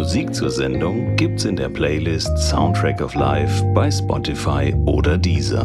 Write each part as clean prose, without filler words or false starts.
Musik zur Sendung gibt's in der Playlist Soundtrack of Life bei Spotify oder Deezer.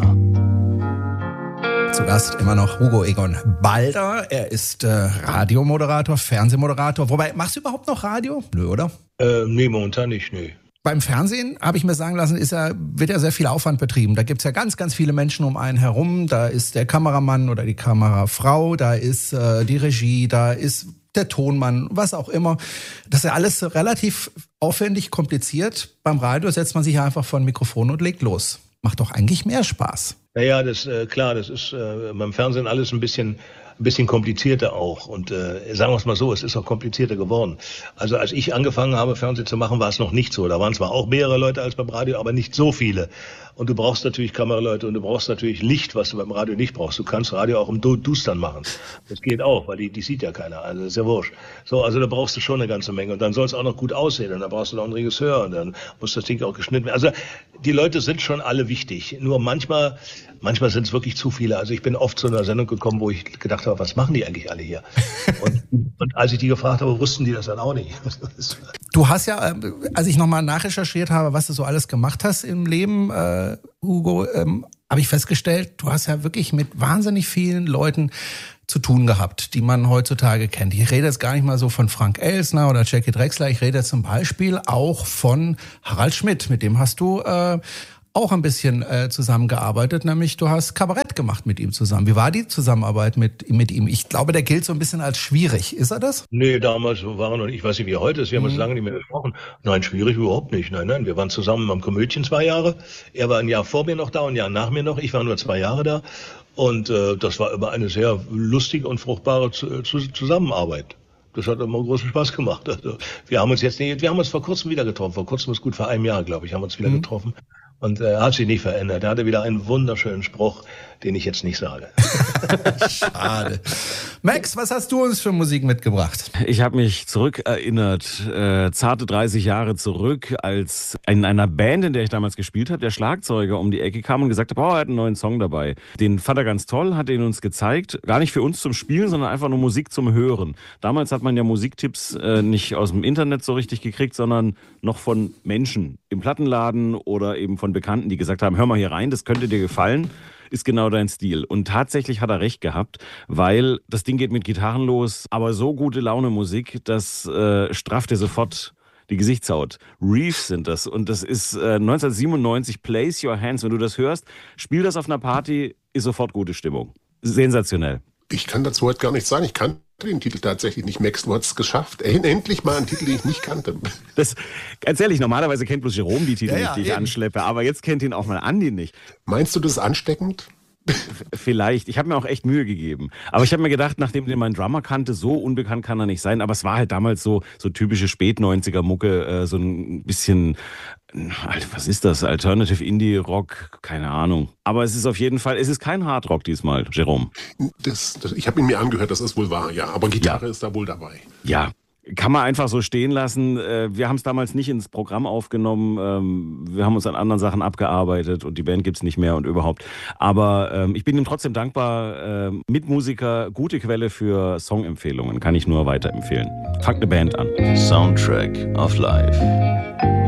Zu Gast immer noch Hugo Egon Balder. Er ist Radiomoderator, Fernsehmoderator. Wobei, machst du überhaupt noch Radio? Nö, oder? Nee, momentan nicht, nö. Beim Fernsehen, habe ich mir sagen lassen, wird ja sehr viel Aufwand betrieben. Da gibt's ja ganz, ganz viele Menschen um einen herum. Da ist der Kameramann oder die Kamerafrau, da ist die Regie, da ist der Tonmann, was auch immer. Das ist ja alles relativ aufwendig, kompliziert. Beim Radio setzt man sich ja einfach vor ein Mikrofon und legt los. Macht doch eigentlich mehr Spaß. Naja, das klar, das ist beim Fernsehen alles ein bisschen komplizierter auch. Und sagen wir es mal so, es ist auch komplizierter geworden. Also als ich angefangen habe, Fernsehen zu machen, war es noch nicht so. Da waren zwar auch mehrere Leute als beim Radio, aber nicht so viele. Und du brauchst natürlich Kameraleute und du brauchst natürlich Licht, was du beim Radio nicht brauchst. Du kannst Radio auch im Dustern machen. Das geht auch, weil die sieht ja keiner. Also das ist ja wurscht. So, also da brauchst du schon eine ganze Menge. Und dann soll es auch noch gut aussehen. Und dann brauchst du noch einen Regisseur. Und dann muss das Ding auch geschnitten werden. Also die Leute sind schon alle wichtig. Nur manchmal sind es wirklich zu viele. Also ich bin oft zu einer Sendung gekommen, wo ich gedacht habe, was machen die eigentlich alle hier? Und als ich die gefragt habe, wussten die das dann auch nicht. Du hast ja, als ich nochmal nachrecherchiert habe, was du so alles gemacht hast im Leben, Hugo, habe ich festgestellt, du hast ja wirklich mit wahnsinnig vielen Leuten zu tun gehabt, die man heutzutage kennt. Ich rede jetzt gar nicht mal so von Frank Elsner oder Jackie Drexler, ich rede jetzt zum Beispiel auch von Harald Schmidt, mit dem hast du auch ein bisschen zusammengearbeitet, nämlich du hast Kabarett gemacht mit ihm zusammen. Wie war die Zusammenarbeit mit ihm? Ich glaube, der gilt so ein bisschen als schwierig. Ist er das? Nee, damals waren wir, ich weiß nicht, wie er heute ist, wir haben uns lange nicht mehr gesprochen. Nein, schwierig überhaupt nicht. Nein, wir waren zusammen am Komödien 2 Jahre. Er war ein Jahr vor mir noch da und ein Jahr nach mir noch. Ich war nur 2 Jahre da. Und das war immer eine sehr lustige und fruchtbare Zusammenarbeit. Das hat immer großen Spaß gemacht. Also, wir haben uns vor kurzem wieder getroffen. Vor kurzem ist gut vor einem Jahr, glaube ich, haben wir uns wieder getroffen. Und er hat sich nicht verändert. Er hatte wieder einen wunderschönen Spruch, den ich jetzt nicht sage. Schade. Max, was hast du uns für Musik mitgebracht? Ich habe mich zurückerinnert, zarte 30 Jahre zurück, als in einer Band, in der ich damals gespielt habe, der Schlagzeuger um die Ecke kam und gesagt hat, er hat einen neuen Song dabei. Den fand er ganz toll, hat ihn uns gezeigt. Gar nicht für uns zum Spielen, sondern einfach nur Musik zum Hören. Damals hat man ja Musiktipps nicht aus dem Internet so richtig gekriegt, sondern noch von Menschen im Plattenladen oder eben von Bekannten, die gesagt haben, hör mal hier rein, das könnte dir gefallen. Ist genau dein Stil. Und tatsächlich hat er recht gehabt, weil das Ding geht mit Gitarren los, aber so gute Laune Musik, das strafft dir sofort die Gesichtshaut. Reefs sind das und das ist 1997, Place Your Hands. Wenn du das hörst, spiel das auf einer Party, ist sofort gute Stimmung. Sensationell. Ich kann dazu heute gar nichts sagen. Ich kannte den Titel tatsächlich nicht. Max, du hast es geschafft. Endlich mal einen Titel, den ich nicht kannte. Das, ganz ehrlich, normalerweise kennt bloß Jerome die Titel nicht, die ich anschleppe. Aber jetzt kennt ihn auch mal Andi nicht. Meinst du, das ist ansteckend? Vielleicht. Ich habe mir auch echt Mühe gegeben. Aber ich habe mir gedacht, nachdem den mein Drummer kannte, so unbekannt kann er nicht sein. Aber es war halt damals so typische Spät-90er-Mucke, so ein bisschen, was ist das? Alternative Indie-Rock? Keine Ahnung. Aber es ist auf jeden Fall, es ist kein Hardrock diesmal, Jerome. Ich habe ihn mir angehört, das ist wohl wahr, ja. Aber Gitarre ist da wohl dabei. Ja. Kann man einfach so stehen lassen. Wir haben es damals nicht ins Programm aufgenommen. Wir haben uns an anderen Sachen abgearbeitet und die Band gibt's nicht mehr und überhaupt. Aber ich bin ihm trotzdem dankbar. Mitmusiker, gute Quelle für Songempfehlungen. Kann ich nur weiterempfehlen. Fangt eine Band an. Soundtrack of Life.